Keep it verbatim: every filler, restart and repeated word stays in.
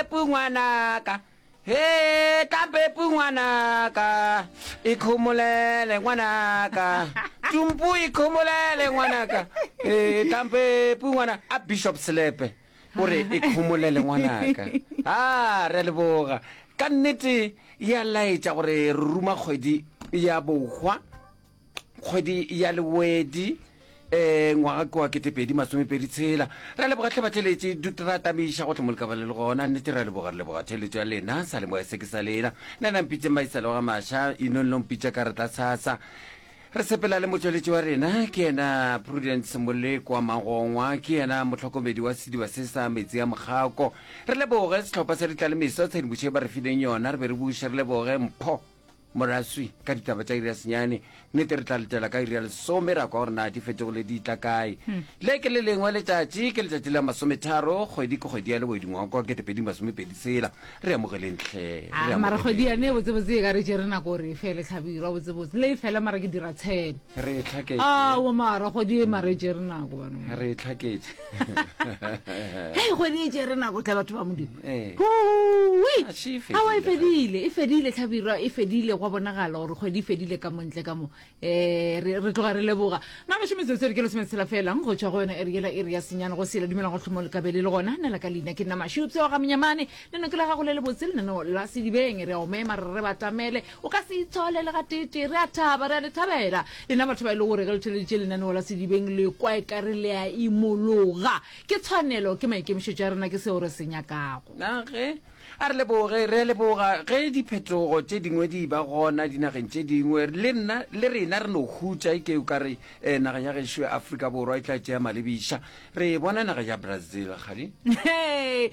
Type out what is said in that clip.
tampepu ngwanaka he tampepu ngwanaka ikhumulele ngwanaka tumpu ikhumulele ngwanaka eh tampepu ngwana a Bishop Slepe ore ikhumulele ngwanaka ah re leboga ka nnete ya laetša gore ruma kgwedi ya bogwa kgwedi ya lewedi eh ngwaga kwa ketepedi masomepedi tshela ra leboga tle batlheletse dutratamiša go tlhomolka ba le gona nnete ra leboga re leboga theletso ya lena sa le mo se ke sa lena nna nna mpitse maisalo ga masha ino nno mpitse ka re tla sasa re sepela le motsweletši wa rena ke ena Prudence Moleko wa Magongwa ke ena motlhokomedi wa sediba se sa metsi ya mogako re leboge setlhopha se re tla le meso tshedimošo e ba re fileng yona re be re buše re leboge mpho moraswi ka ditaba tša iri ya senyane nnete re tla letela ka iri ya lesome ra kwa gore na di fetogole di tla kae le ke le lengwe letšatši ke letšatši la masometharo kgwedi ke kgwedi ya leboedi ngwaga kwa ketepedi masomepedi sela re amogeleng tlhe mara kgwedi yane botsebotse e ka re tšere nako gore e fele tlhabirwa botsebotse le e fela mara ke dira ten re tlhaketse ao mara kgwedi e mara e tšere nako banong re tlhaketse hei kgwedi e tšere nako tla batho ba modimo A she e awa e fedile. fedile e fedile tlhabirwa e fedile gwa bonagala gore kgwedi e fedile ka montle ka mo um re tloga re leboga na mašometsotse re ke lesometsela fela go tšwa go yona eriela iri ya senyane go sela dumela go tlhomo lekabele le gona nna la ka leina ke nna mašupse wa ga menyamane le no ke la gago le le botse lenaneo la sedibeng re a omema re re batamele o ka se itshole le ga tete re a thaba re a le thabela lena batho ba e le gore ka letheleditše lenaneo la sedibeng le kwa e ka re le a imologa ke tshwanelo ke maikemišetšo ya rena ke seo re senyakago nage a re leboge re leboga ge diphetogo tše dingwe di ba gona dinageng tše dingwe le nna le rena re no hutša e keo ka re um naga ya gešo ya Afrika Borwa e tla tšea malebiša re bona naga ya Brazil gadi hey